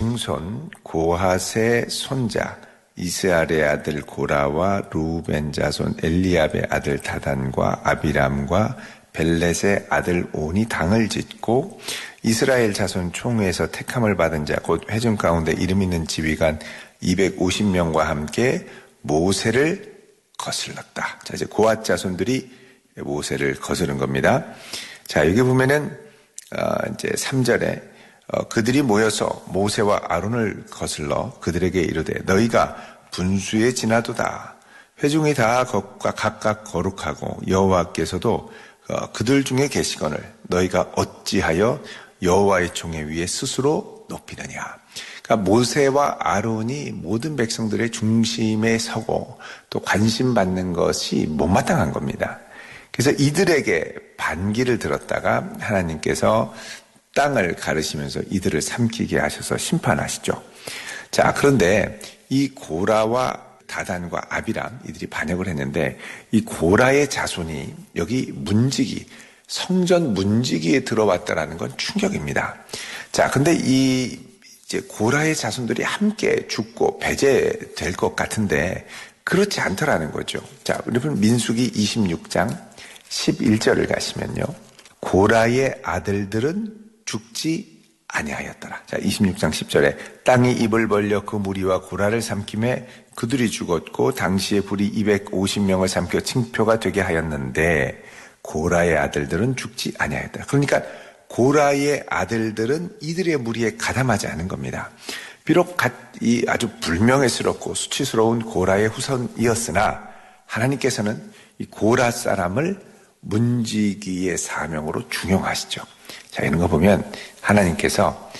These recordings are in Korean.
증손 고핫의 손자 이스라엘의 아들 고라와 루벤 자손 엘리압의 아들 다단과 아비람과 벨렛의 아들 온이 당을 짓고 이스라엘 자손 총회에서 택함을 받은 자 곧 회중 가운데 이름 있는 지휘관 250명과 함께 모세를 거슬렀다. 자, 이제 고핫 자손들이 모세를 거스른 겁니다. 자, 여기 보면은 이제 3절에 그들이 모여서 모세와 아론을 거슬러 그들에게 이르되 너희가 분수에 지나도다. 회중이 다 각각 거룩하고 여호와께서도 그들 중에 계시거늘 너희가 어찌하여 여호와의 총회 위에 스스로 높이느냐. 그러니까 모세와 아론이 모든 백성들의 중심에 서고 또 관심 받는 것이 못마땅한 겁니다. 그래서 이들에게 반기를 들었다가 하나님께서 땅을 가르시면서 이들을 삼키게 하셔서 심판하시죠. 자, 그런데 이 고라와 다단과 아비람 이들이 반역을 했는데 이 고라의 자손이 여기 문지기 성전 문지기에 들어왔다라는 건 충격입니다. 자, 근데 이제 고라의 자손들이 함께 죽고 배제될 것 같은데 그렇지 않더라는 거죠. 자, 여러분 민수기 26장 11절을 가시면요. 고라의 아들들은 죽지 아니하였더라. 자, 26장 10절에 땅이 입을 벌려 그 무리와 고라를 삼킴에 그들이 죽었고 당시에 불이 250명을 삼켜 징표가 되게 하였는데 고라의 아들들은 죽지 아니하였더라. 그러니까 고라의 아들들은 이들의 무리에 가담하지 않은 겁니다. 비록 이 아주 불명예스럽고 수치스러운 고라의 후손이었으나 하나님께서는 이 고라 사람을 문지기의 사명으로 중용하시죠. 자, 이런 거 보면 하나님께서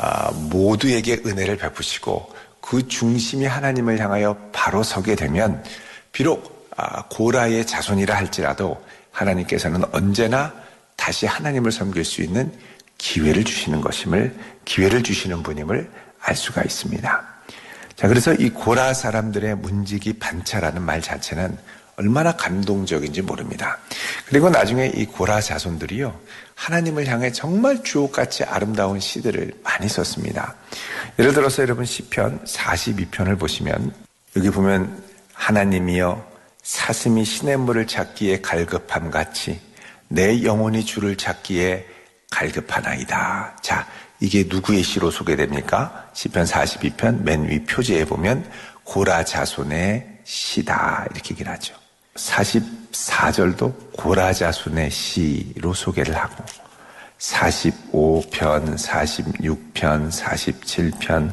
모두에게 은혜를 베푸시고 그 중심이 하나님을 향하여 바로 서게 되면 비록 고라의 자손이라 할지라도 하나님께서는 언제나 다시 하나님을 섬길 수 있는 기회를 주시는 기회를 주시는 분임을 알 수가 있습니다. 자, 그래서 이 고라 사람들의 문지기 반차라는 말 자체는 얼마나 감동적인지 모릅니다. 그리고 나중에 이 고라 자손들이요, 하나님을 향해 정말 주옥같이 아름다운 시들을 많이 썼습니다. 예를 들어서 여러분 시편 42편을 보시면 여기 보면 하나님이여 사슴이 시냇물을 찾기에 갈급함 같이 내 영혼이 주를 찾기에 갈급하나이다. 자, 이게 누구의 시로 소개됩니까? 시편 42편 맨 위 표지에 보면 고라 자손의 시다 이렇게 얘기를 하죠. 44절도 고라 자손의 시로 소개를 하고 45편, 46편, 47편,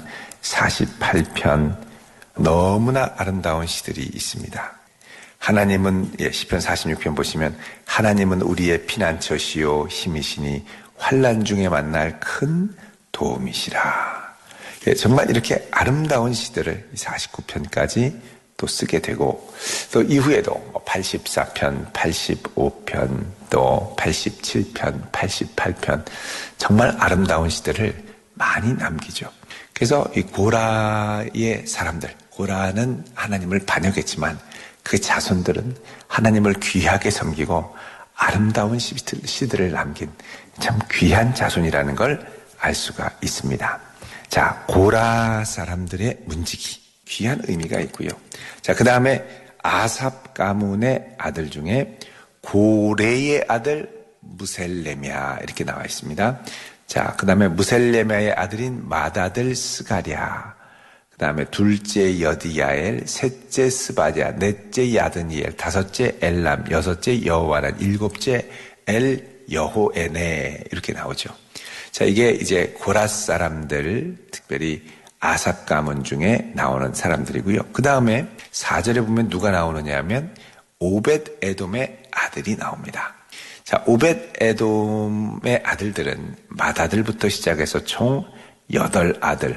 48편 너무나 아름다운 시들이 있습니다. 하나님은 시편 46편 보시면 하나님은 우리의 피난처시요 힘이시니 환난 중에 만날 큰 도움이시라. 정말 이렇게 아름다운 시들을 49편까지 또 쓰게 되고 또 이후에도 84편, 85편, 또 87편, 88편 정말 아름다운 시들을 많이 남기죠. 그래서 이 고라의 사람들, 고라는 하나님을 반역했지만 그 자손들은 하나님을 귀하게 섬기고 아름다운 시들을 남긴 참 귀한 자손이라는 걸 알 수가 있습니다. 자, 고라 사람들의 문지기 귀한 의미가 있고요. 자, 그 다음에 아삽 가문의 아들 중에 고레의 아들 무셀레미아 이렇게 나와 있습니다. 자, 그 다음에 무셀레미아의 아들인 맏아들 스가랴, 그 다음에 둘째 여디야엘, 셋째 스바랴, 넷째 야드니엘, 다섯째 엘람, 여섯째 여호와란, 일곱째 엘 여호에네 이렇게 나오죠. 자, 이게 이제 고라 사람들, 특별히 아삽 가문 중에 나오는 사람들이고요. 그 다음에 4절에 보면 누가 나오느냐 하면 오벳 에돔의 아들이 나옵니다. 자, 오벳 에돔의 아들들은 맏아들부터 시작해서 총 8아들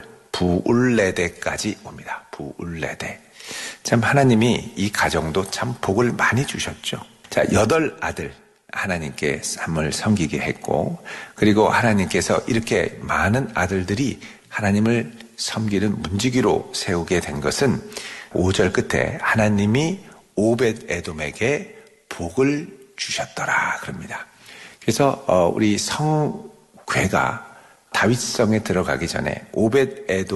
부울레데까지 옵니다. 부울레데. 참 하나님이 이 가정도 참 복을 많이 주셨죠. 자, 8아들 하나님께 삶을 섬기게 했고, 그리고 하나님께서 이렇게 많은 아들들이 하나님을 섬기는 문지기로 세우게 된 것은 5절 끝에 하나님이 오벳 에돔에게 복을 주셨더라 그럽니다. 그래서 우리 성궤가 다윗성에 들어가기 전에 오벳 에돔